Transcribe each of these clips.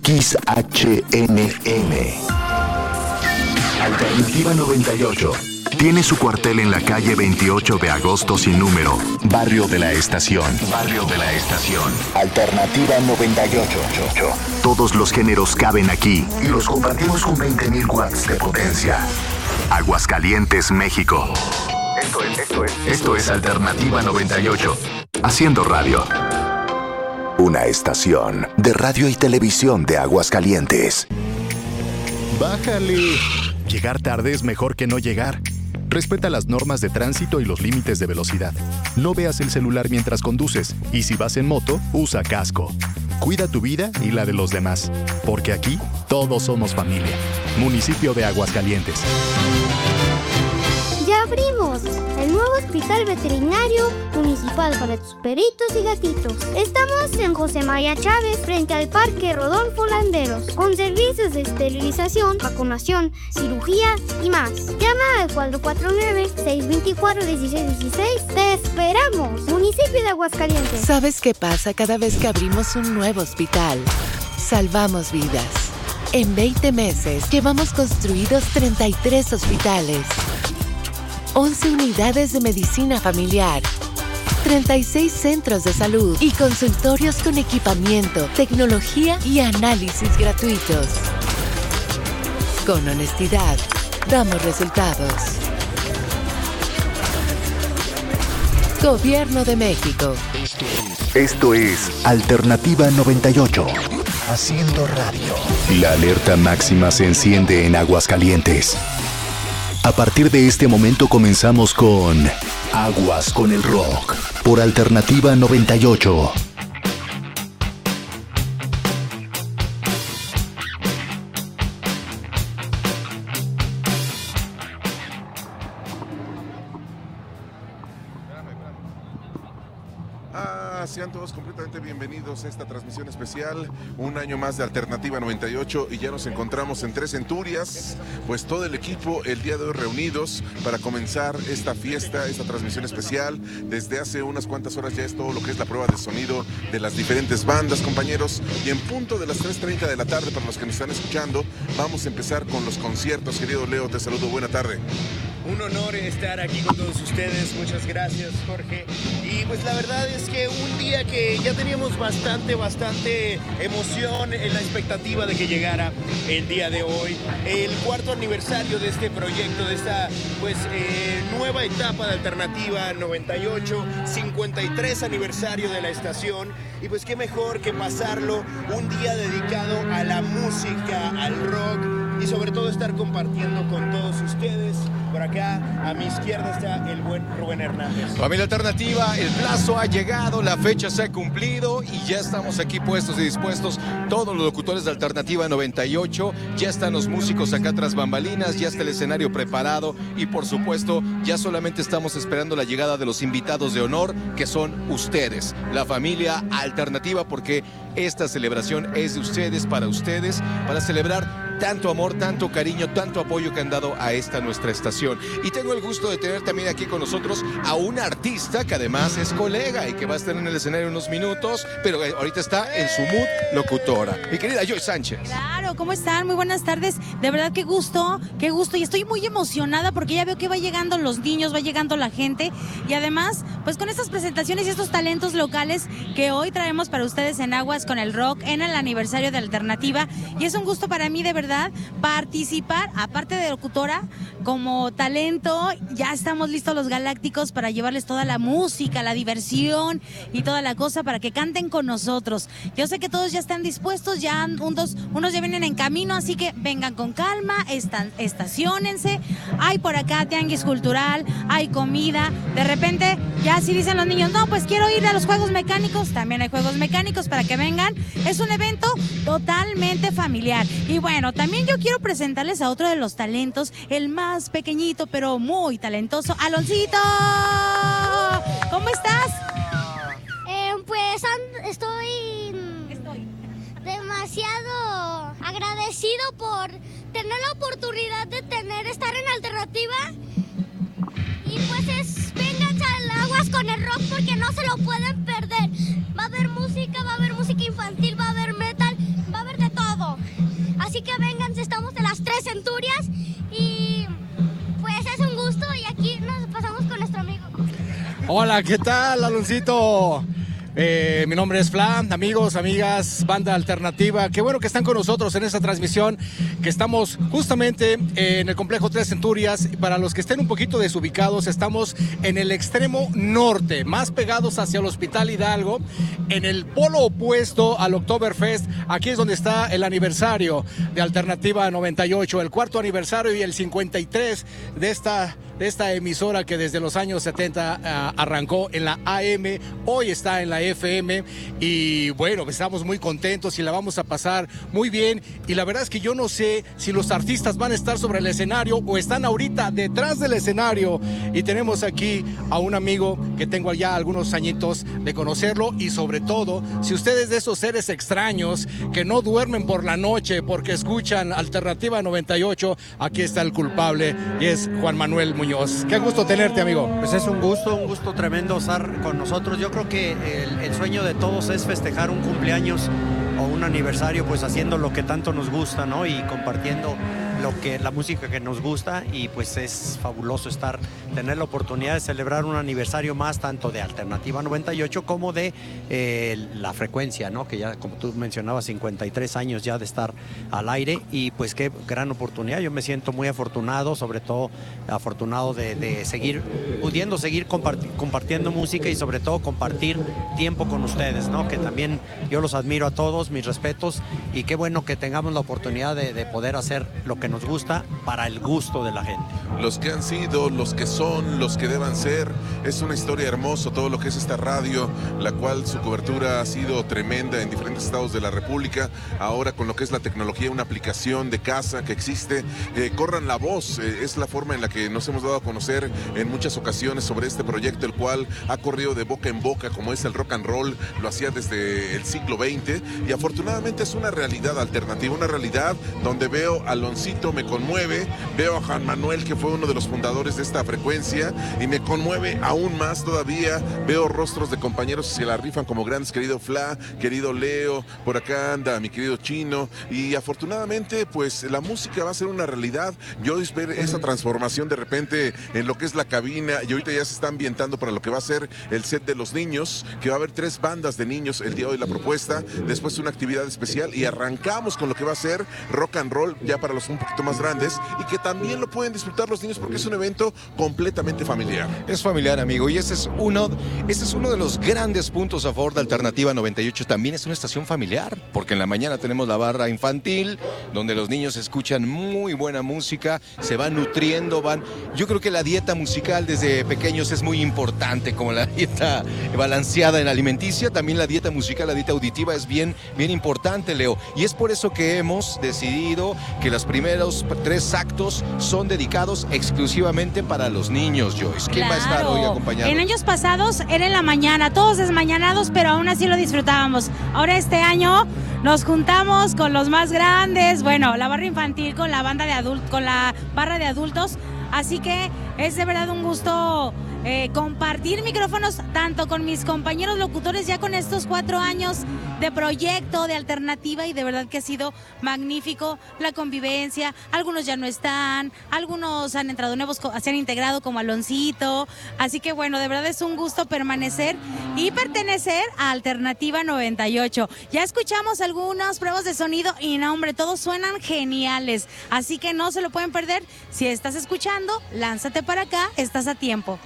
XHNM. Alternativa 98. Tiene su cuartel en la calle 28 de agosto sin número, Barrio de la Estación. Barrio de la Estación. Alternativa 98. Todos los géneros caben aquí y los compartimos con 20.000 watts de potencia. Aguascalientes, México. Esto es Alternativa 98. Haciendo radio. Una estación de radio y televisión de Aguascalientes. ¡Bájale! Llegar tarde es mejor que no llegar. Respeta las normas de tránsito y los límites de velocidad. No veas el celular mientras conduces. Y si vas en moto, usa casco. Cuida tu vida y la de los demás. Porque aquí, todos somos familia. Municipio de Aguascalientes. ¡Ya abrimos! El nuevo Hospital Veterinario Municipal para tus perritos y gatitos. Estamos en José María Chávez, frente al Parque Rodolfo Landeros, con servicios de esterilización, vacunación, cirugía y más. Llama al 449-624-1616. ¡Te esperamos! Municipio de Aguascalientes. ¿Sabes qué pasa cada vez que abrimos un nuevo hospital? Salvamos vidas. En 20 meses llevamos construidos 33 hospitales, 11 unidades de medicina familiar, 36 centros de salud y consultorios con equipamiento, tecnología y análisis gratuitos. Con honestidad, damos resultados. Gobierno de México. Esto es Alternativa 98. Haciendo radio. La alerta máxima se enciende en Aguascalientes. A partir de este momento comenzamos con Aguas con el Rock por Alternativa 98. Sean todos completamente bienvenidos a esta transmisión especial, un año más de Alternativa 98, y ya nos encontramos en Tres Centurias, pues todo el equipo el día de hoy reunidos para comenzar esta fiesta, esta transmisión especial. Desde hace unas cuantas horas ya es todo lo que es la prueba de sonido de las diferentes bandas, compañeros, y en punto de las 3:30 de la tarde, para los que nos están escuchando, vamos a empezar con los conciertos. Querido Leo, te saludo, buena tarde. Un honor estar aquí con todos ustedes, muchas gracias, Jorge. Y pues la verdad es que un día que ya teníamos bastante emoción en la expectativa de que llegara el día de hoy, el 4º aniversario de este proyecto, de esta nueva etapa de Alternativa 98, 53 aniversario de la estación, y pues qué mejor que pasarlo un día dedicado a la música, al rock, y sobre todo estar compartiendo con todos ustedes. Por acá, a mi izquierda, está el buen Rubén Hernández. Familia Alternativa, el plazo ha llegado, la fecha se ha cumplido y ya estamos aquí puestos y dispuestos. Todos los locutores de Alternativa 98, ya están los músicos acá tras bambalinas, ya está el escenario preparado y por supuesto ya solamente estamos esperando la llegada de los invitados de honor, que son ustedes, la familia Alternativa, porque esta celebración es de ustedes, para celebrar tanto amor, tanto cariño, tanto apoyo que han dado a esta nuestra estación. Y tengo el gusto de tener también aquí con nosotros a una artista que además es colega y que va a estar en el escenario unos minutos, pero ahorita está en su mood locutora. Mi querida Joy Sánchez. Claro, ¿cómo están? Muy buenas tardes. De verdad, qué gusto. Y estoy muy emocionada porque ya veo que va llegando los niños, va llegando la gente. Y además, pues con estas presentaciones y estos talentos locales que hoy traemos para ustedes en Aguas con el Rock, en el aniversario de Alternativa. Y es un gusto para mí, de verdad, participar, aparte de locutora, como talento. Ya estamos listos los Galácticos para llevarles toda la música, la diversión y toda la cosa para que canten con nosotros. Yo sé que todos ya están dispuestos, ya unos ya vienen en camino, así que vengan con calma, estaciónense. Hay por acá tianguis cultural, hay comida. De repente, ya si dicen los niños, no, pues quiero ir a los juegos mecánicos, también hay juegos mecánicos para que vengan. Es un evento totalmente familiar. Y bueno, también yo quiero presentarles a otro de los talentos, el más pequeñito pero muy talentoso, Aloncito. ¿Cómo estás? Pues estoy demasiado agradecido por tener la oportunidad de estar en Alternativa. Y pues vénganse al Aguas con el Rock porque no se lo pueden perder. Va a haber música infantil, va a haber metal, va a haber de todo. Hola, ¿qué tal, Aloncito? Mi nombre es Flan, amigos, amigas, banda alternativa. Qué bueno que están con nosotros en esta transmisión, que estamos justamente en el complejo Tres Centurias. Para los que estén un poquito desubicados, estamos en el extremo norte, más pegados hacia el Hospital Hidalgo, en el polo opuesto al Oktoberfest. Aquí es donde está el aniversario de Alternativa 98, el cuarto aniversario y el 53 de esta emisora que desde los años 70 arrancó en la AM, hoy está en la FM, y bueno, estamos muy contentos y la vamos a pasar muy bien. Y la verdad es que yo no sé si los artistas van a estar sobre el escenario o están ahorita detrás del escenario. Y tenemos aquí a un amigo que tengo ya algunos añitos de conocerlo, y sobre todo, si ustedes de esos seres extraños que no duermen por la noche porque escuchan Alternativa 98, aquí está el culpable, y es Juan Manuel Muñoz. Qué gusto tenerte, amigo. Pues es un gusto tremendo estar con nosotros. Yo creo que el sueño de todos es festejar un cumpleaños o un aniversario, pues haciendo lo que tanto nos gusta, ¿no? Y compartiendo la música que nos gusta, y pues es fabuloso tener la oportunidad de celebrar un aniversario más, tanto de Alternativa 98 como de la frecuencia, ¿no? Que ya, como tú mencionabas, 53 años ya de estar al aire, y pues qué gran oportunidad. Yo me siento muy afortunado, sobre todo afortunado de pudiendo seguir compartiendo música, y sobre todo compartir tiempo con ustedes, ¿no? Que también yo los admiro a todos, mis respetos, y qué bueno que tengamos la oportunidad de poder hacer lo que nos gusta para el gusto de la gente. Los que han sido, los que son, los que deban ser. Es una historia hermosa todo lo que es esta radio, la cual su cobertura ha sido tremenda en diferentes estados de la República. Ahora con lo que es la tecnología, una aplicación de casa que existe, corran la voz, es la forma en la que nos hemos dado a conocer en muchas ocasiones sobre este proyecto, el cual ha corrido de boca en boca, como es el rock and roll, lo hacía desde el siglo XX, y afortunadamente es una realidad alternativa, una realidad donde veo a Loncito, me conmueve, veo a Juan Manuel, que fue uno de los fundadores de esta frecuencia, y me conmueve aún más todavía, veo rostros de compañeros que se la rifan como grandes, querido Fla, querido Leo, por acá anda mi querido Chino, y afortunadamente pues la música va a ser una realidad. Yo espero esa transformación de repente en lo que es la cabina, y ahorita ya se está ambientando para lo que va a ser el set de los niños, que va a haber 3 bandas de niños el día de hoy, la propuesta, después una actividad especial, y arrancamos con lo que va a ser rock and roll ya para los un poquito más grandes, y que también lo pueden disfrutar los niños porque es un evento completamente familiar. Es familiar, amigo, y ese es uno de los grandes puntos a favor de Alternativa 98. También es una estación familiar, porque en la mañana tenemos la barra infantil, donde los niños escuchan muy buena música, se van nutriendo, yo creo que la dieta musical desde pequeños es muy importante, como la dieta balanceada en alimenticia, también la dieta musical, la dieta auditiva es bien importante, Leo, y es por eso que hemos decidido que los primeros 3 actos son dedicados exclusivamente para los niños, Joyce. ¿Quién va a estar hoy acompañando? En años pasados era en la mañana, todos desmañanados, pero aún así lo disfrutábamos. Ahora este año nos juntamos con los más grandes, bueno, la barra infantil con la banda de con la barra de adultos, así que es de verdad un gusto compartir micrófonos tanto con mis compañeros locutores ya con estos 4 años de proyecto, de Alternativa, y de verdad que ha sido magnífico la convivencia. Algunos ya no están, algunos han entrado nuevos, se han integrado como Aloncito, así que bueno, de verdad es un gusto permanecer y pertenecer a Alternativa 98. Ya escuchamos algunas pruebas de sonido y no, hombre, todos suenan geniales, así que no se lo pueden perder. Si estás escuchando, lánzate para acá, estás a tiempo.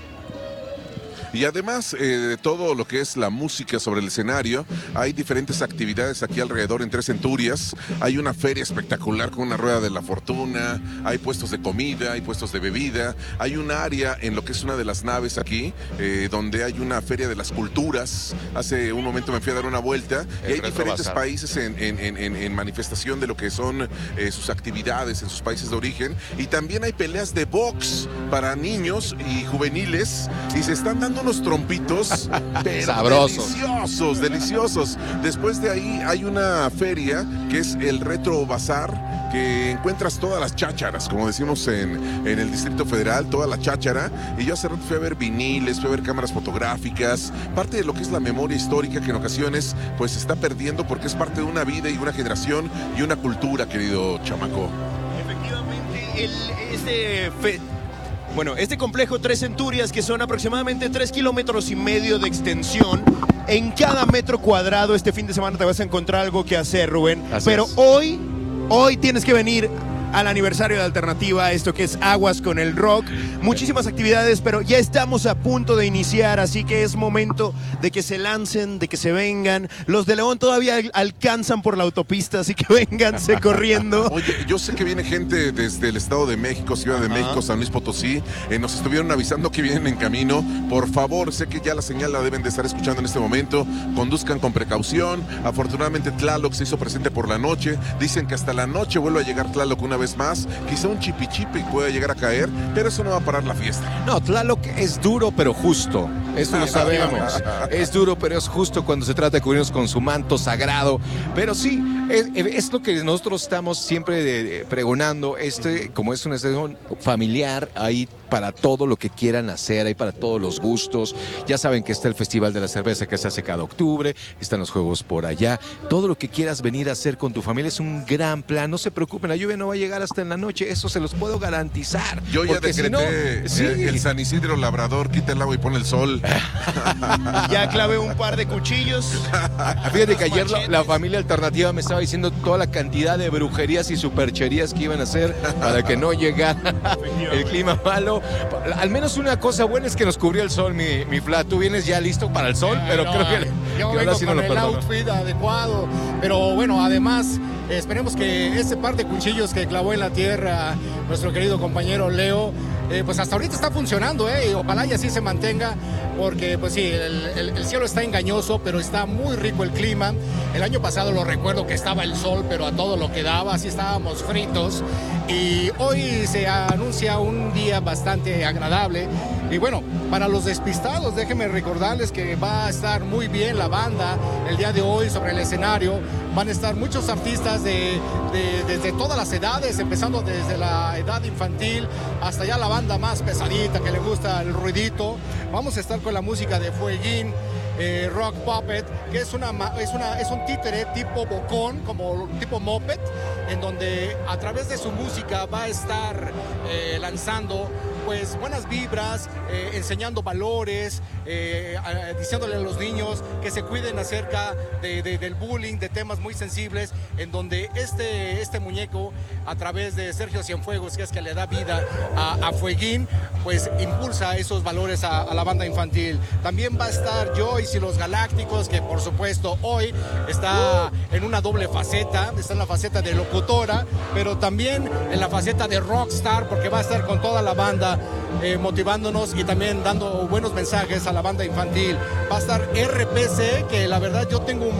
Y además de todo lo que es la música sobre el escenario, hay diferentes actividades aquí alrededor en Tres Centurias. Hay una feria espectacular con una rueda de la fortuna, hay puestos de comida, hay puestos de bebida, hay un área en lo que es una de las naves aquí, donde hay una feria de las culturas. Hace un momento me fui a dar una vuelta y hay diferentes países en manifestación de lo que son sus actividades en sus países de origen. Y también hay peleas de box para niños y juveniles, y se están dando unos trompitos pero sabrosos, deliciosos. Después de ahí hay una feria que es el Retro Bazar, que encuentras todas las chácharas, como decimos en el Distrito Federal, toda la cháchara. Y yo hace rato fui a ver viniles, fui a ver cámaras fotográficas, parte de lo que es la memoria histórica que en ocasiones pues se está perdiendo porque es parte de una vida y una generación y una cultura, querido chamaco. Efectivamente, Bueno, este complejo 3 Centurias, que son aproximadamente 3,5 kilómetros de extensión, en cada metro cuadrado este fin de semana te vas a encontrar algo que hacer, Rubén. Así Pero es. hoy tienes que venir al aniversario de Alternativa, esto que es Aguas con el Rock. Muchísimas actividades, pero ya estamos a punto de iniciar, así que es momento de que se lancen, de que se vengan. Los de León todavía alcanzan por la autopista, así que vénganse corriendo. Oye, yo sé que viene gente desde el Estado de México, Ciudad de México, San Luis Potosí. Nos estuvieron avisando que vienen en camino. Por favor, sé que ya la señal la deben de estar escuchando en este momento. Conduzcan con precaución. Afortunadamente Tlaloc se hizo presente por la noche. Dicen que hasta la noche vuelve a llegar Tlaloc una vez más. Quizá un chipichipi pueda llegar a caer, pero eso no va a parar la fiesta. No, Tlaloc es duro pero justo. Eso lo sabemos. Es duro pero es justo cuando se trata de cubrirnos con su manto sagrado. Pero sí, es lo que nosotros estamos siempre pregonando. Como es una estación familiar, ahí para todo lo que quieran hacer, hay para todos los gustos. Ya saben que está el Festival de la Cerveza que se hace cada octubre, están los juegos por allá. Todo lo que quieras venir a hacer con tu familia es un gran plan. No se preocupen, la lluvia no va a llegar hasta en la noche, eso se los puedo garantizar. Yo ya decreté el San Isidro Labrador, quita el agua y pone el sol. Ya clavé un par de cuchillos. Fíjate que ayer la familia Alternativa me estaba diciendo toda la cantidad de brujerías y supercherías que iban a hacer para que no llegara el clima malo. Al menos una cosa buena es que nos cubrió el sol, mi Fla. Tú vienes ya listo para el sol, pero creo que yo ahora vengo sí con no lo el perdono. outfit adecuado. Pero bueno, además, esperemos que ese par de cuchillos que clavó en la tierra nuestro querido compañero Leo, pues hasta ahorita está funcionando, y ojalá y así se mantenga, porque pues sí, el cielo está engañoso, pero está muy rico el clima. El año pasado lo recuerdo que estaba el sol, pero a todo lo que daba, así estábamos fritos, y hoy se anuncia un día bastante agradable. Y bueno, para los despistados, déjenme recordarles que va a estar muy bien la banda el día de hoy sobre el escenario. Van a estar muchos artistas desde todas las edades, empezando desde la edad infantil hasta ya la banda más pesadita que le gusta el ruidito. Vamos a estar con la música de Fueguín, Rock Puppet, que es un títere tipo bocón, como tipo moped, en donde a través de su música va a estar lanzando pues buenas vibras, enseñando valores, diciéndole a los niños que se cuiden acerca del bullying, de temas muy sensibles, en donde este muñeco, a través de Sergio Cienfuegos, que es que le da vida a Fueguín, pues impulsa esos valores a la banda infantil. También va a estar Joyce y los Galácticos, que por supuesto hoy está en una doble faceta, está en la faceta de locutora, pero también en la faceta de rockstar, porque va a estar con toda la banda motivándonos y también dando buenos mensajes a la banda infantil. Va a estar RPC, que la verdad yo tengo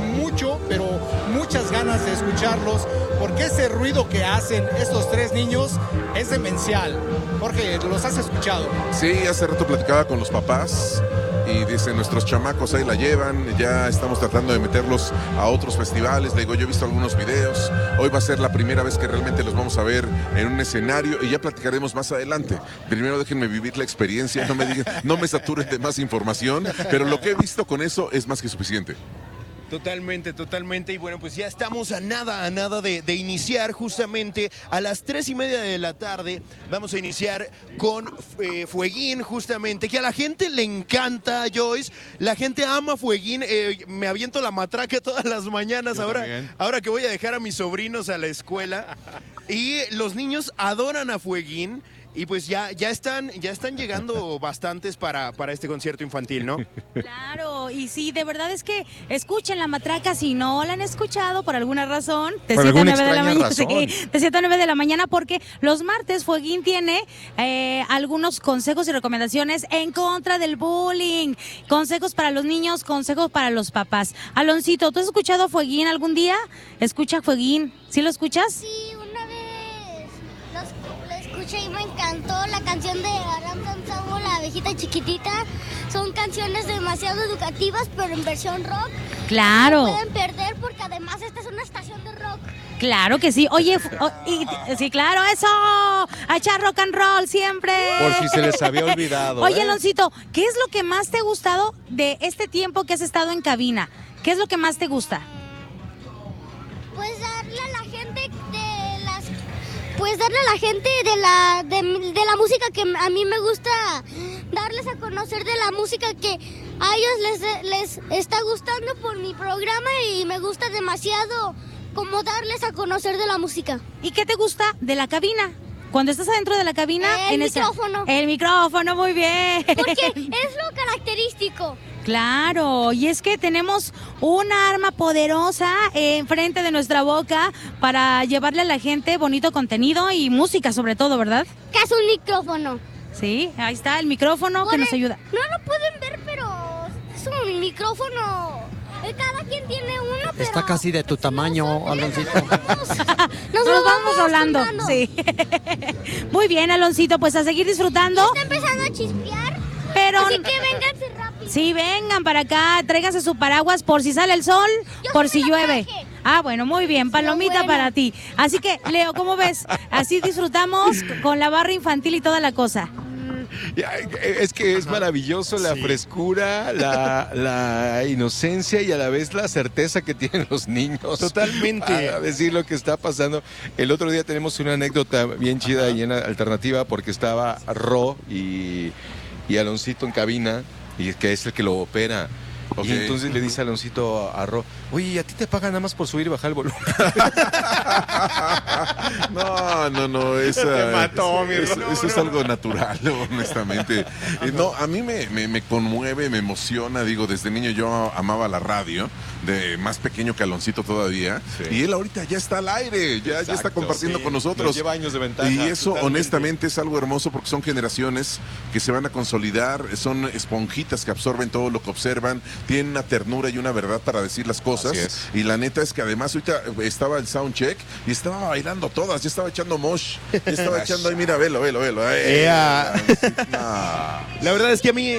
muchas ganas de escucharlos, porque ese ruido que hacen estos tres niños es demencial. Jorge, ¿los has escuchado? Sí, hace rato platicaba con los papás y dicen, nuestros chamacos ahí la llevan, ya estamos tratando de meterlos a otros festivales. Le digo, yo he visto algunos videos, hoy va a ser la primera vez que realmente los vamos a ver en un escenario y ya platicaremos más adelante. Primero déjenme vivir la experiencia, no me saturen de más información, pero lo que he visto con eso es más que suficiente. Totalmente. Y bueno, pues ya estamos a nada de iniciar. Justamente a las 3:30 de la tarde vamos a iniciar con Fueguín, justamente, que a la gente le encanta, Joyce. La gente ama Fueguín. Me aviento la matraca todas las mañanas ahora que voy a dejar a mis sobrinos a la escuela. Y los niños adoran a Fueguín. Y pues ya están llegando bastantes para este concierto infantil, ¿no? Claro, y sí, de verdad es que escuchen la matraca si no la han escuchado por alguna razón. De por 7 a alguna 9 de la mañana. razón. De 7 a 9 de la mañana, porque los martes Fueguín tiene algunos consejos y recomendaciones en contra del bullying. Consejos para los niños, consejos para los papás. Aloncito, ¿tú has escuchado a Fueguín algún día? Escucha a Fueguín. ¿Sí lo escuchas? Sí, una vez lo escuché y me encantó la canción de Aram Tam Samo, la abejita chiquitita. Son canciones demasiado educativas, pero en versión rock. Claro. No se pueden perder porque además esta es una estación de rock. Claro que sí. Oye, sí, claro, eso. A echar rock and roll siempre. Por si se les había olvidado. Oye, Aloncito, ¿qué es lo que más te ha gustado de este tiempo que has estado en cabina? ¿Qué es lo que más te gusta? Pues darle a la gente pues darle a la gente de la música que a mí me gusta, darles a conocer de la música que a ellos les está gustando por mi programa y me gusta demasiado como darles a conocer de la música. ¿Y qué te gusta de la cabina? Cuando estás adentro de la cabina... El micrófono. El micrófono, muy bien. Porque es lo característico. Claro, y es que tenemos una arma poderosa enfrente de nuestra boca para llevarle a la gente bonito contenido y música sobre todo, ¿verdad? ¿Qué es un micrófono? Sí, ahí está el micrófono que nos ayuda. No lo pueden ver, pero es un micrófono. Cada quien tiene uno, pero... Está casi de tu tamaño, Aloncito. Nos vamos hablando. Sí. Muy bien, Aloncito, pues a seguir disfrutando. Está empezando a chispear. Pero... Así que vénganse rápido. Sí, vengan para acá, tráiganse su paraguas por si sale el sol, por si llueve. Ah, bueno, muy bien, palomita para ti. Así que, Leo, ¿cómo ves? Así disfrutamos con la barra infantil y toda la cosa. Es que es maravilloso la frescura, la inocencia y a la vez la certeza que tienen los niños. Totalmente. A decir lo que está pasando. El otro día tenemos una anécdota bien chida y en alternativa porque estaba Ro y Aloncito en cabina, y que es el que lo opera. Okay. Y entonces le dice a Aloncito a Ro, oye, ¿a ti te pagan nada más por subir y bajar el volumen? No, Te mató, mi Ro. Eso es algo natural, honestamente. No, a mí me conmueve, me emociona. Digo, desde niño yo amaba la radio, de más pequeño que Aloncito todavía. Sí. Y él ahorita ya está al aire, ya está compartiendo con nosotros. Nos lleva años de ventaja. Y eso, totalmente. honestamente, es algo hermoso porque son generaciones que se van a consolidar, son esponjitas que absorben todo lo que observan, tienen una ternura y una verdad para decir las cosas. Y la neta es que además ahorita estaba el soundcheck y estaba bailando todas, ya estaba echando mosh, ya estaba echando ahí, mira, velo. La verdad es que a mí...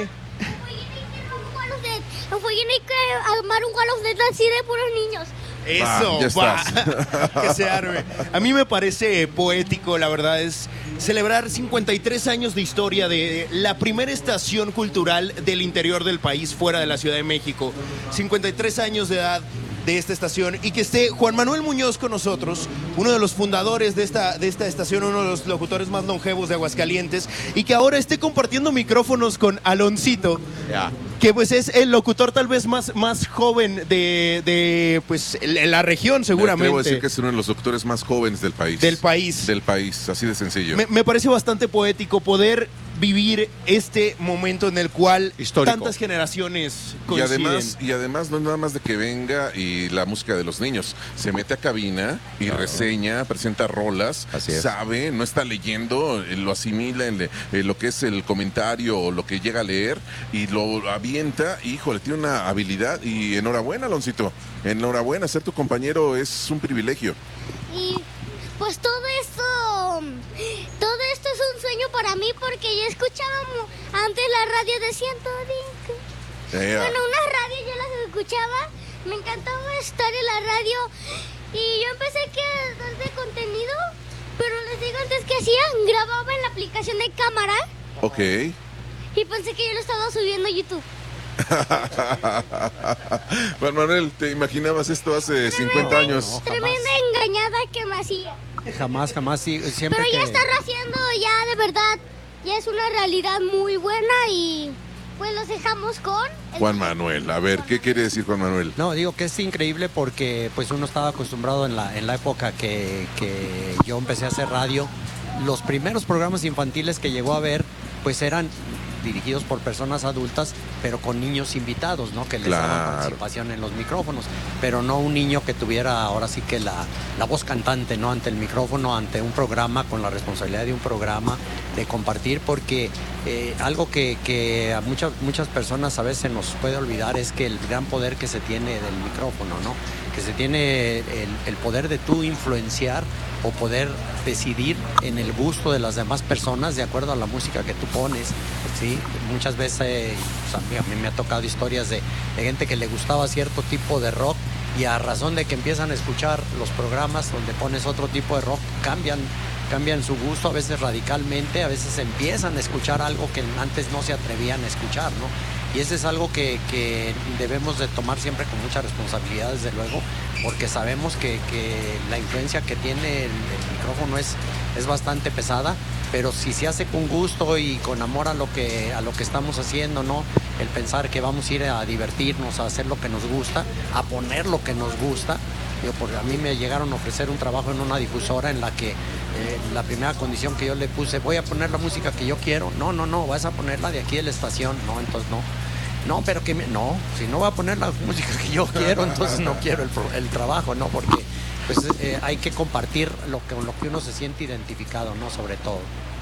Tiene que armar un Wall of Death así de puros niños. Eso, que se arme. A mí me parece poético, la verdad, es celebrar 53 años de historia de la primera estación cultural del interior del país, fuera de la Ciudad de México. 53 años de edad de esta estación, y que esté Juan Manuel Muñoz con nosotros, uno de los fundadores de esta estación, uno de los locutores más longevos de Aguascalientes, y que ahora esté compartiendo micrófonos con Aloncito, que pues es el locutor tal vez más joven de pues la región, seguramente. Debo decir que es uno de los locutores más jóvenes del país. Del país, así de sencillo. Me parece bastante poético poder vivir este momento en el cual histórico, tantas generaciones coinciden. Y además no es nada más de que venga y la música de los niños, se mete a cabina y reseña, presenta rolas, sabe, no está leyendo, lo asimila en lo que es el comentario o lo que llega a leer y lo avienta. Híjole, tiene una habilidad y enhorabuena, Aloncito, enhorabuena, ser tu compañero es un privilegio. Y pues todo esto es un sueño para mí porque yo escuchaba antes la radio de 105. Bueno, una radio yo las escuchaba, me encantaba estar en la radio y yo empecé a dar de contenido, pero les digo antes que hacía, grababa en la aplicación de cámara. Ok. Y pensé que yo lo estaba subiendo a YouTube. Juan Manuel, ¿te imaginabas esto hace 50 años? Tremenda engañada que me hacía. Jamás, sí, siempre. Pero ya está haciendo, ya de verdad, ya es una realidad muy buena y pues los dejamos con... Juan Manuel, a ver, ¿qué quiere decir Juan Manuel? No, digo que es increíble porque pues uno estaba acostumbrado en la época que yo empecé a hacer radio. Los primeros programas infantiles que llegó a ver pues eran dirigidos por personas adultas, pero con niños invitados, ¿no? Que les daban participación en los micrófonos, pero no un niño que tuviera ahora sí que la voz cantante, ¿no? Ante el micrófono, ante un programa, con la responsabilidad de un programa, de compartir, porque algo que a muchas personas a veces nos puede olvidar es que el gran poder que se tiene del micrófono, ¿no? Que se tiene el poder de tú influenciar o poder decidir en el gusto de las demás personas de acuerdo a la música que tú pones, ¿sí? Muchas veces a mí me ha tocado historias de gente que le gustaba cierto tipo de rock y a razón de que empiezan a escuchar los programas donde pones otro tipo de rock, cambian su gusto, a veces radicalmente, a veces empiezan a escuchar algo que antes no se atrevían a escuchar, ¿no? Y ese es algo que debemos de tomar siempre con mucha responsabilidad, desde luego, porque sabemos que la influencia que tiene el micrófono es bastante pesada, pero si se hace con gusto y con amor a lo que estamos haciendo, ¿no? El pensar que vamos a ir a divertirnos, a hacer lo que nos gusta, a poner lo que nos gusta. Porque a mí me llegaron a ofrecer un trabajo en una difusora en la que la primera condición que yo le puse, voy a poner la música que yo quiero. No, vas a ponerla de aquí de la estación. No, entonces no. No, pero que no, si no va a poner la música que yo quiero, entonces no quiero el trabajo, ¿no? Porque pues hay que compartir lo que uno se siente identificado, ¿no? Sobre todo.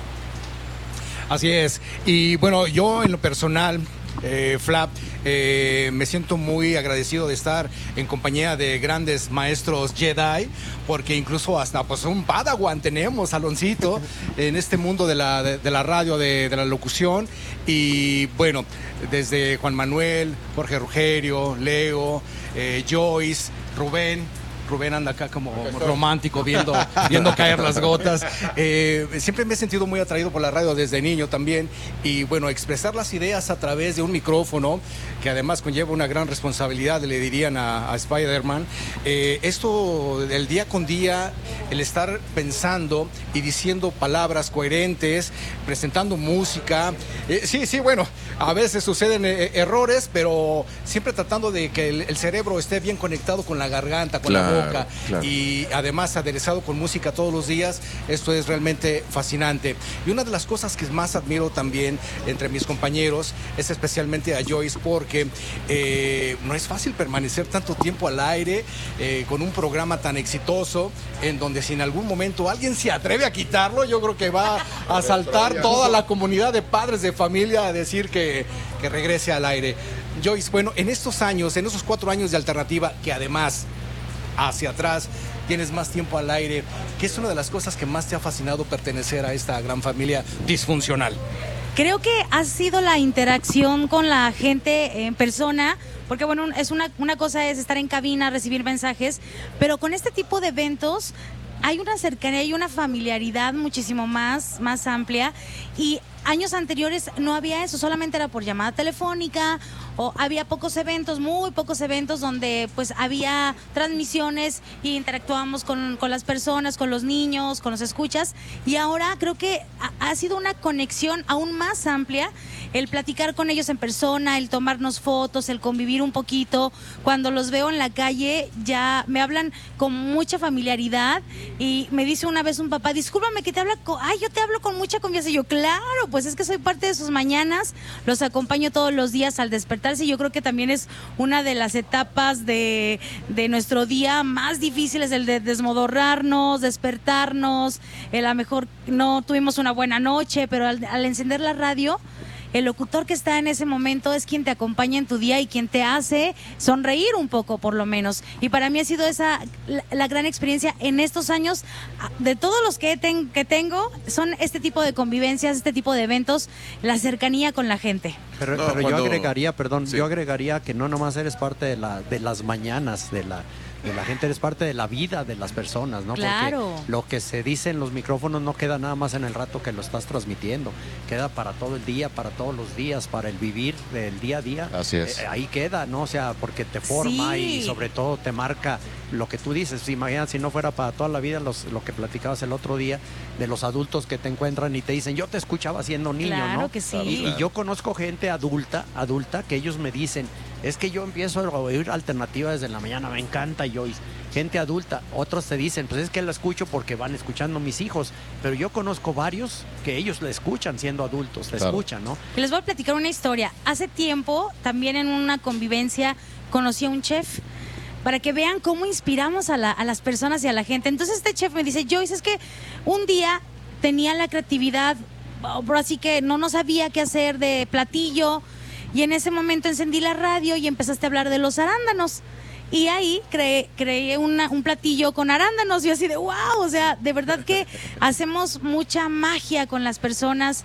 Así es. Y bueno, yo en lo personal, Flap, me siento muy agradecido de estar en compañía de grandes maestros Jedi, porque incluso hasta pues un Padawan tenemos, Aloncito, en este mundo de la radio, de la locución. Y bueno, desde Juan Manuel, Jorge Rugerio, Leo, Joyce, Rubén anda acá como romántico viendo caer las gotas. Siempre me he sentido muy atraído por la radio desde niño también. Y bueno, expresar las ideas a través de un micrófono, que además conlleva una gran responsabilidad, le dirían a Spider-Man. Esto del día con día, el estar pensando y diciendo palabras coherentes, presentando música. Sí, bueno, a veces suceden errores, pero siempre tratando de que el cerebro esté bien conectado con la garganta, con la boca. Claro. Y además aderezado con música todos los días. Esto es realmente fascinante. Y una de las cosas que más admiro también entre mis compañeros es especialmente a Joyce, porque no es fácil permanecer tanto tiempo al aire con un programa tan exitoso, en donde si en algún momento alguien se atreve a quitarlo, yo creo que va a saltar toda la comunidad de padres de familia a decir que regrese al aire. Joyce, bueno, en estos años, en esos 4 años de alternativa, que además hacia atrás tienes más tiempo al aire, ¿qué es una de las cosas que más te ha fascinado pertenecer a esta gran familia disfuncional? Creo que ha sido la interacción con la gente en persona, porque bueno, es una cosa es estar en cabina, recibir mensajes, pero con este tipo de eventos hay una cercanía y una familiaridad muchísimo más amplia, y años anteriores no había eso, solamente era por llamada telefónica, o había muy pocos eventos donde pues había transmisiones y interactuábamos con las personas, con los niños, con los escuchas, y ahora creo que ha sido una conexión aún más amplia, el platicar con ellos en persona, el tomarnos fotos, el convivir un poquito. Cuando los veo en la calle ya me hablan con mucha familiaridad, y me dice una vez un papá, discúlpame que te habla, yo te hablo con mucha confianza. Y yo, claro, pues es que soy parte de sus mañanas, los acompaño todos los días al despertarse, y yo creo que también es una de las etapas de nuestro día más difíciles, el de desmodorrarnos, despertarnos, a lo mejor no tuvimos una buena noche, pero al encender la radio, el locutor que está en ese momento es quien te acompaña en tu día y quien te hace sonreír un poco, por lo menos. Y para mí ha sido la gran experiencia en estos años. De todos los que tengo, son este tipo de convivencias, este tipo de eventos, la cercanía con la gente. Pero yo agregaría que no nomás eres parte de las mañanas de la gente, eres parte de la vida de las personas, ¿no? Claro. Porque lo que se dice en los micrófonos no queda nada más en el rato que lo estás transmitiendo, queda para todo el día, para todos los días, para el vivir del día a día. Así es. Ahí queda, ¿no? O sea, porque te forma, sí, y sobre todo te marca lo que tú dices. Imagínate si no fuera para toda la vida, lo que platicabas el otro día de los adultos que te encuentran y te dicen, yo te escuchaba siendo niño, claro, ¿no? Claro que sí. Y yo conozco gente adulta que ellos me dicen, es que yo empiezo a oír alternativa desde la mañana, me encanta Joyce. Gente adulta, otros te dicen, pues es que la escucho porque van escuchando mis hijos, pero yo conozco varios que ellos la escuchan siendo adultos, la escuchan, ¿no? Y les voy a platicar una historia. Hace tiempo, también en una convivencia, conocí a un chef, para que vean cómo inspiramos a las personas y a la gente. Entonces este chef me dice, Joyce, es que un día tenía la creatividad, así que no sabía qué hacer de platillo, y en ese momento encendí la radio y empezaste a hablar de los arándanos. Y ahí creé un platillo con arándanos. Y así de wow, o sea, de verdad que hacemos mucha magia con las personas.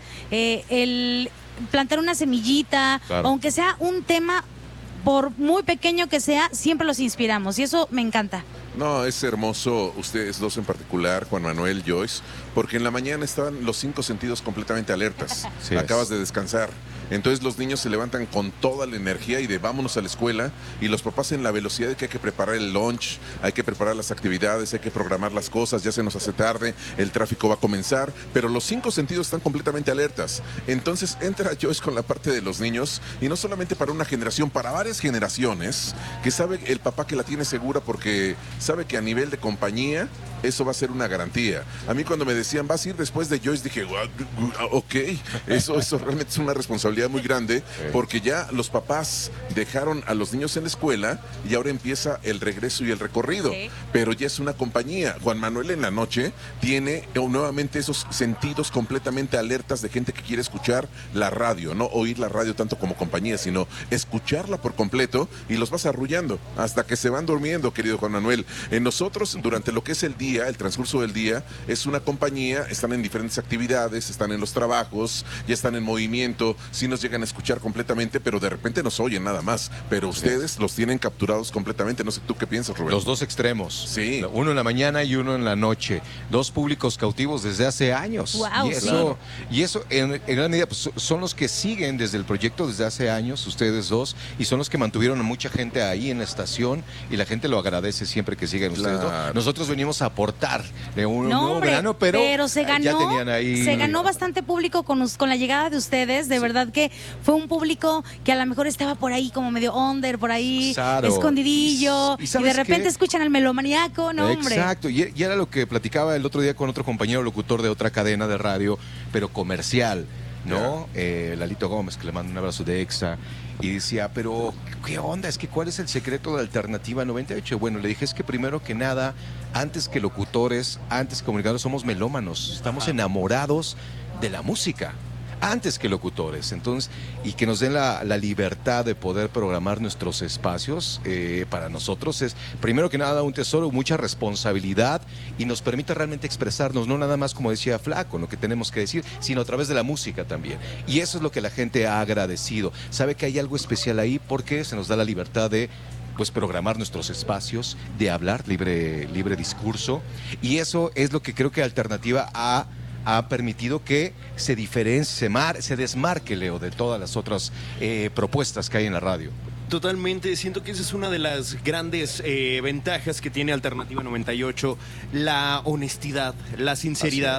El plantar una semillita, claro, aunque sea un tema, por muy pequeño que sea, siempre los inspiramos. Y eso me encanta. No, es hermoso, ustedes dos en particular, Juan Manuel, Joyce, porque en la mañana estaban los 5 sentidos completamente alertas. Sí, acabas de descansar. Entonces los niños se levantan con toda la energía y de vámonos a la escuela, y los papás en la velocidad de que hay que preparar el lunch, hay que preparar las actividades, hay que programar las cosas, ya se nos hace tarde, el tráfico va a comenzar, pero los 5 sentidos están completamente alertas. Entonces entra Joyce con la parte de los niños, y no solamente para una generación, para varias generaciones, que sabe el papá que la tiene segura porque sabe que a nivel de compañía eso va a ser una garantía. A mí cuando me decían, ¿vas a ir después de Joyce? Dije, ok, eso realmente es una responsabilidad muy grande, porque ya los papás dejaron a los niños en la escuela y ahora empieza el regreso y el recorrido, pero ya es una compañía. Juan Manuel en la noche tiene nuevamente esos sentidos completamente alertas de gente que quiere escuchar la radio, no oír la radio tanto como compañía, sino escucharla por completo, y los vas arrullando hasta que se van durmiendo, querido Juan Manuel. Nosotros, durante lo que es el día, el transcurso del día, es una compañía, están en diferentes actividades, están en los trabajos, ya están en movimiento, sí nos llegan a escuchar completamente, pero de repente nos oyen nada más, pero ustedes los tienen capturados completamente. No sé tú qué piensas, Rubén. Los dos extremos, sí, uno en la mañana y uno en la noche, 2 públicos cautivos desde hace años. Wow, y eso en gran medida pues, son los que siguen desde el proyecto desde hace años, ustedes dos, y son los que mantuvieron a mucha gente ahí en la estación, y la gente lo agradece siempre que sigan ustedes dos. Nosotros venimos a aportar de un nuevo verano, pero se ganó, ya tenían ahí... se ganó bastante público con la llegada de ustedes. De verdad que fue un público que a lo mejor estaba por ahí como medio under, por ahí escondidillo, y de repente escuchan al melomaniaco, ¿no, hombre? Exacto, y era lo que platicaba el otro día con otro compañero locutor de otra cadena de radio, pero comercial, ¿no? Lalito Gómez, que le mando un abrazo de Exa, y decía, pero ¿qué onda? Es que ¿cuál es el secreto de Alternativa 98? Bueno, le dije, es que primero que nada, antes que locutores, antes que comunicadores, somos melómanos, estamos enamorados de la música, antes que locutores. Entonces, y que nos den la libertad de poder programar nuestros espacios, para nosotros es, primero que nada, un tesoro, mucha responsabilidad, y nos permite realmente expresarnos, no nada más como decía Flaco, lo que tenemos que decir, sino a través de la música también. Y eso es lo que la gente ha agradecido. Sabe que hay algo especial ahí porque se nos da la libertad de pues programar nuestros espacios, de hablar, libre discurso, y eso es lo que creo que Alternativa ha permitido que se diferencie, se desmarque, Leo, de todas las otras propuestas que hay en la radio. Totalmente, siento que esa es una de las grandes ventajas que tiene Alternativa 98, la honestidad, la sinceridad,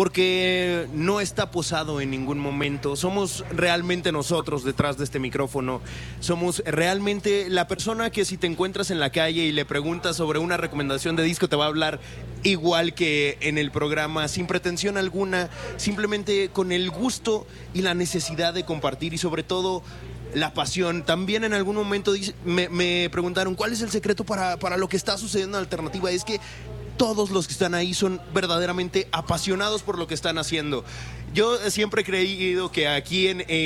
porque no está posado en ningún momento. Somos realmente nosotros detrás de este micrófono, somos realmente la persona que si te encuentras en la calle y le preguntas sobre una recomendación de disco, te va a hablar igual que en el programa, sin pretensión alguna, simplemente con el gusto y la necesidad de compartir, y sobre todo la pasión. También en algún momento me preguntaron ¿cuál es el secreto para lo que está sucediendo en Alternativa? Es que todos los que están ahí son verdaderamente apasionados por lo que están haciendo. Yo siempre he creído que aquí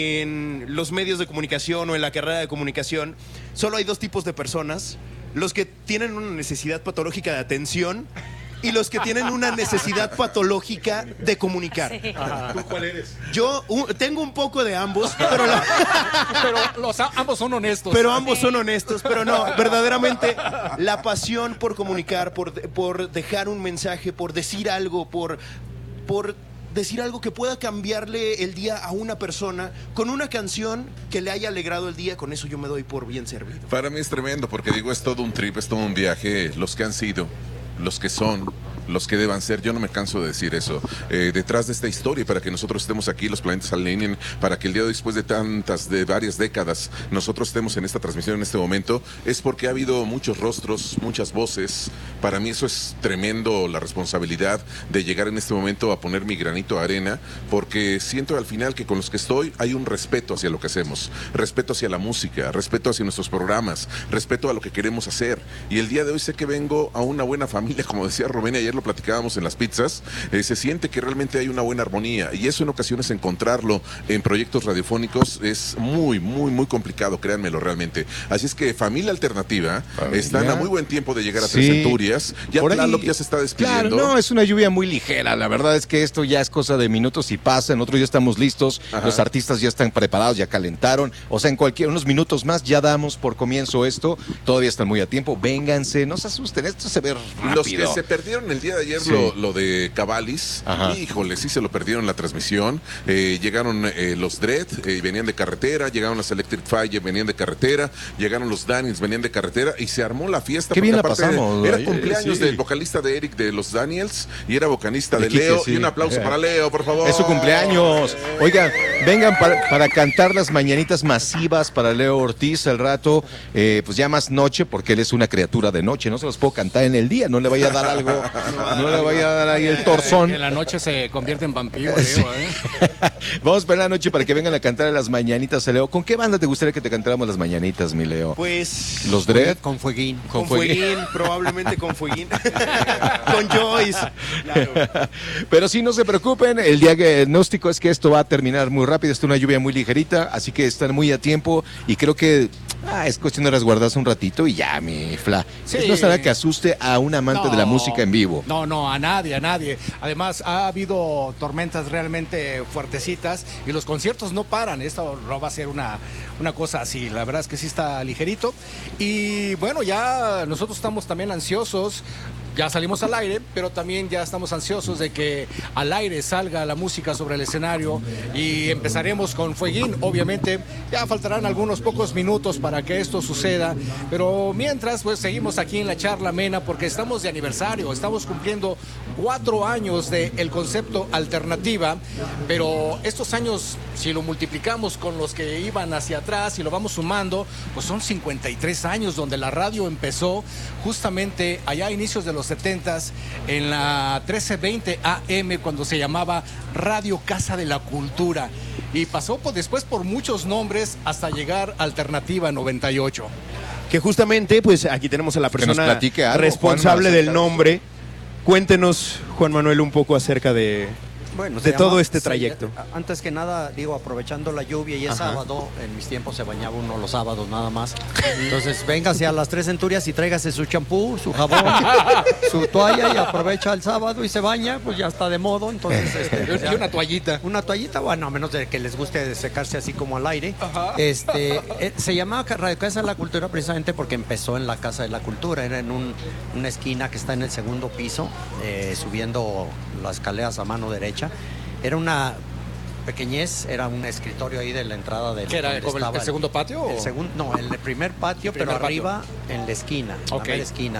en los medios de comunicación o en la carrera de comunicación solo hay 2 tipos de personas: los que tienen una necesidad patológica de atención y los que tienen una necesidad patológica de comunicar. Sí. ¿Tú cuál eres? Yo tengo un poco de ambos, pero ambos son honestos. Pero ambos son honestos, pero no, verdaderamente la pasión por comunicar, por dejar un mensaje, por decir algo, por decir algo que pueda cambiarle el día a una persona con una canción que le haya alegrado el día, con eso yo me doy por bien servido. Para mí es tremendo, porque digo, es todo un trip, es todo un viaje. Los que han sido, los que son, los que deban ser, yo no me canso de decir eso, detrás de esta historia, para que nosotros estemos aquí, los planetas alineen, para que el día de hoy, después de varias décadas, nosotros estemos en esta transmisión en este momento, es porque ha habido muchos rostros, muchas voces. Para mí eso es tremendo, la responsabilidad de llegar en este momento a poner mi granito de arena, porque siento al final que con los que estoy hay un respeto hacia lo que hacemos, respeto hacia la música, respeto hacia nuestros programas, respeto a lo que queremos hacer, y el día de hoy sé que vengo a una buena familia, como decía Rubén, ayer lo platicábamos en las pizzas, se siente que realmente hay una buena armonía, y eso en ocasiones encontrarlo en proyectos radiofónicos es muy, muy, muy complicado, créanmelo realmente. Así es que Familia Alternativa están a muy buen tiempo de llegar a 3 centurias. Ya Tlaloc ya se está despidiendo. Claro, no, es una lluvia muy ligera, la verdad es que esto ya es cosa de minutos y pasa, nosotros ya estamos listos, los artistas ya están preparados, ya calentaron, o sea, en unos minutos más ya damos por comienzo esto, todavía están muy a tiempo, vénganse, no se asusten, esto se ve rápido. Los que se perdieron el día día de ayer Sí. lo de Cavallis, Ajá. híjole, sí se lo perdieron la transmisión. Llegaron los Dread, venían de carretera, llegaron las Electric Fire, venían de carretera, llegaron los Daniels, venían de carretera y se armó la fiesta. Qué bien porque la aparte pasamos, Era ayer, cumpleaños sí. del vocalista de Eric de los Daniels y era vocalista de De Quique, Leo. sí. Y un aplauso para Leo, por favor. Es su cumpleaños. Oigan, vengan para cantar las mañanitas masivas para Leo Ortiz al rato, pues ya más noche, porque él es una criatura de noche, no se los puedo cantar en el día, no le vaya a dar algo, no le vaya a dar ahí el torzón. En la noche se convierte en vampiro, Sí. Leo, Vamos para la noche para que vengan a cantar las mañanitas a Leo. ¿Con qué banda te gustaría que te cantáramos las mañanitas, mi Leo? Pues... ¿Los Dread? Con Fueguín. Con Fueguín, probablemente con Fueguín. Con Joyce. Claro. Pero sí, no se preocupen, el diagnóstico es que esto va a terminar muy rápido, es una lluvia muy ligerita, así que están muy a tiempo y creo que es cuestión de resguardarse un ratito y ya, mi Fla. Sí. No será que asuste a un amante de la música en vivo. No, a nadie. Además, ha habido tormentas realmente fuertecitas y los conciertos no paran. Esto no va a ser una cosa así. La verdad es que sí está ligerito. Y bueno, ya nosotros estamos también ansiosos. Ya salimos al aire, pero también ya estamos ansiosos de que al aire salga la música sobre el escenario y empezaremos con Fueguín. Obviamente ya faltarán algunos pocos minutos para que esto suceda, pero mientras pues seguimos aquí en la charla amena porque estamos de aniversario, estamos cumpliendo 4 años del concepto Alternativa, pero estos años si lo multiplicamos con los que iban hacia atrás y lo vamos sumando, pues son 53 años donde la radio empezó justamente allá a inicios de los 70s en la 1320 AM cuando se llamaba Radio Casa de la Cultura y pasó después por muchos nombres hasta llegar a Alternativa 98. Que justamente, pues aquí tenemos a la Que nos persona platique algo, responsable Juanma, del nombre. Cuéntenos, Juan Manuel, un poco acerca de todo este trayecto. Antes que nada, digo, aprovechando la lluvia y es sábado, en mis tiempos se bañaba uno los sábados nada más. Entonces, véngase a las 3 Centurias y tráigase su champú, su jabón, su toalla y aprovecha el sábado y se baña, pues ya está de modo. Entonces, Y una toallita. Una toallita, bueno, a menos de que les guste secarse así como al aire. Se llamaba Radio Casa de la Cultura precisamente porque empezó en la Casa de la Cultura, era en una esquina que está en el segundo piso, subiendo las escaleras a mano derecha. Era una pequeñez, era un escritorio ahí de la entrada del... ¿Qué era? ¿Como el segundo patio? El primer patio, pero arriba en la esquina, en la mera esquina.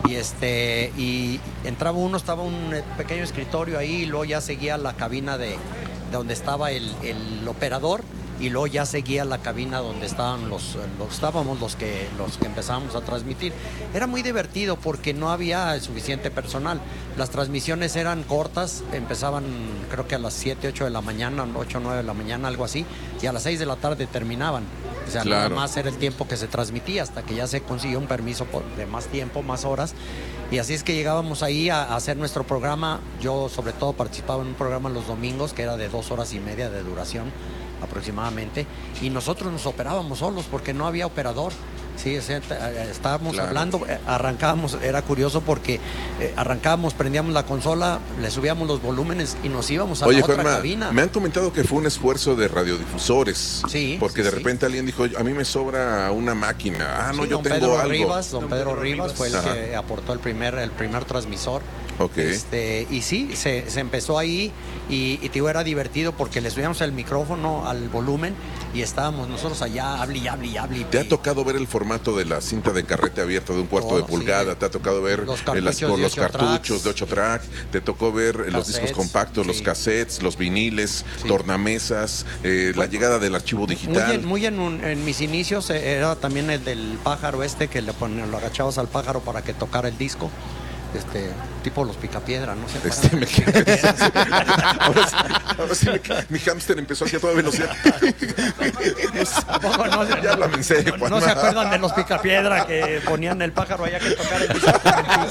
Y entraba uno, estaba un pequeño escritorio ahí, y luego ya seguía la cabina de donde estaba el operador, y luego ya seguía la cabina donde estaban los que empezábamos a transmitir. Era muy divertido porque no había suficiente personal. Las transmisiones eran cortas, empezaban creo que a las 7, 8 de la mañana, 8, 9 de la mañana, algo así, y a las 6 de la tarde terminaban. O sea, nada más era el tiempo que se transmitía hasta que ya se consiguió un permiso de más tiempo, más horas. Y así es que llegábamos ahí a hacer nuestro programa. Yo sobre todo participaba en un programa los domingos que era de 2 horas y media de duración aproximadamente, y nosotros nos operábamos solos porque no había operador. Sí, estábamos hablando, arrancábamos, era curioso porque arrancábamos, prendíamos la consola, le subíamos los volúmenes y nos íbamos a la otra cabina. Me han comentado que fue un esfuerzo de radiodifusores, porque de repente alguien dijo, a mí me sobra una máquina, yo don tengo Pedro algo. Don Pedro Rivas fue el que aportó el primer transmisor. Y sí, se empezó ahí y digo, era divertido porque le subíamos el micrófono al volumen y estábamos nosotros allá, hable. ¿Te ha tocado ver el formato de la cinta de carrete abierta de un cuarto de pulgada? ¿Te ha tocado ver los cartuchos de 8 track? ¿Te tocó ver los discos compactos, los cassettes, los viniles, tornamesas, la llegada del archivo digital? Muy en mis inicios era también el del pájaro que lo agachabas al pájaro para que tocara el disco. Tipo los Picapiedra, no sé. Ahora sí mi hámster empezó aquí a toda velocidad. Ya háblame en serio, no se acuerdan de los Picapiedra que ponían el pájaro allá que tocara el disco.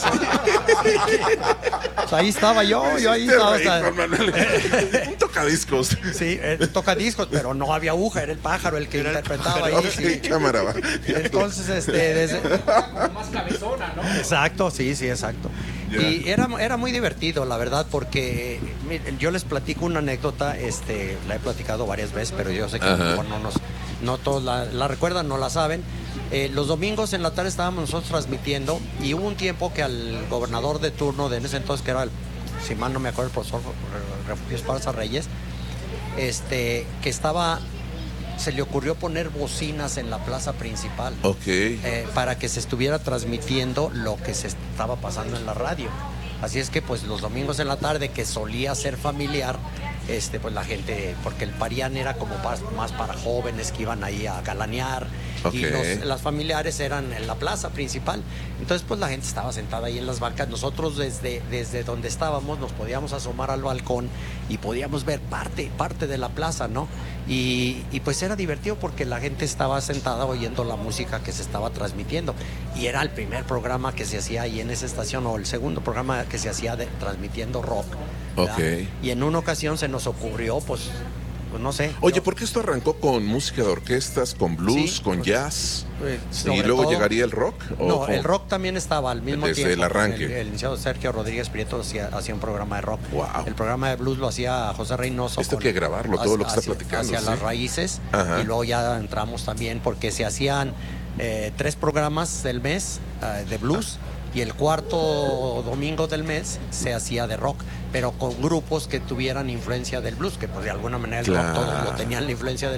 Pues ahí estaba yo ahí estaba. Un tocadiscos. Sí, tocadiscos, pero no había aguja, era el pájaro el que interpretaba ahí. Cámara, va. Entonces, más cabezona, ¿no? Exacto, sí, exacto. Y era muy divertido, la verdad, porque yo les platico una anécdota, la he platicado varias veces, pero yo sé que no todos la recuerdan, no la saben. Los domingos en la tarde estábamos nosotros transmitiendo y hubo un tiempo que al gobernador de turno de en ese entonces, que era si mal no me acuerdo, el profesor Refugio Esparza Reyes, que se le ocurrió poner bocinas en la plaza principal. Para que se estuviera transmitiendo lo que se estaba pasando en la radio. Así es que pues los domingos en la tarde, que solía ser familiar, pues la gente, porque el Parián era como más para jóvenes que iban ahí a galanear, y las familiares eran en la plaza principal. Entonces pues la gente estaba sentada ahí en las bancas. Nosotros desde donde estábamos nos podíamos asomar al balcón y podíamos ver parte de la plaza, ¿no? Y pues era divertido porque la gente estaba sentada oyendo la música que se estaba transmitiendo, y era el primer programa que se hacía ahí en esa estación, o el segundo programa que se hacía transmitiendo rock. Y en una ocasión se nos ocurrió, pues no sé. Oye, ¿por qué esto arrancó con música de orquestas, con blues, con jazz? ¿Y luego llegaría el rock? No, el rock también estaba al mismo tiempo. Desde el arranque. El licenciado Sergio Rodríguez Prieto hacía un programa de rock. Wow. El programa de blues lo hacía José Reynoso. Esto hay que grabarlo, todo lo que está platicando. Hacia las raíces. Y luego ya entramos también porque se hacían 3 programas del mes de blues. Y el cuarto domingo del mes se hacía de rock, pero con grupos que tuvieran influencia del blues, que pues de alguna manera el rock todos lo tenían la influencia